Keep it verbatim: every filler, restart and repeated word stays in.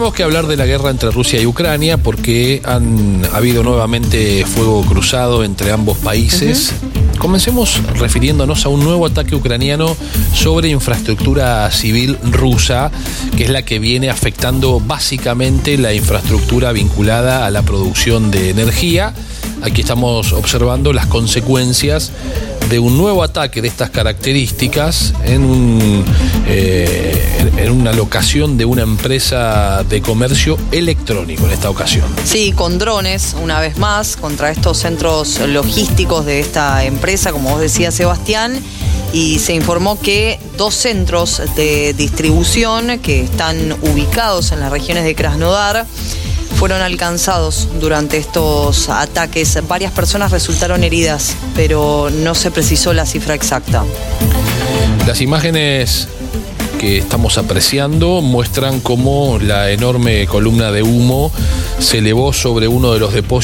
tenemos que hablar de la guerra entre Rusia y Ucrania porque han habido nuevamente fuego cruzado entre ambos países. Uh-huh. Comencemos refiriéndonos a un nuevo ataque ucraniano sobre infraestructura civil rusa, que es la que viene afectando básicamente la infraestructura vinculada a la producción de energía. Aquí estamos observando las consecuencias de un nuevo ataque de estas características en, un, eh, en una locación de una empresa de comercio electrónico en esta ocasión. Sí, con drones, una vez más, contra estos centros logísticos de esta empresa, como vos decías, Sebastián, y se informó que dos centros de distribución que están ubicados en las regiones de Krasnodar fueron alcanzados durante estos ataques. Varias personas resultaron heridas, pero no se precisó la cifra exacta. Las imágenes que estamos apreciando muestran cómo la enorme columna de humo se elevó sobre uno de los depósitos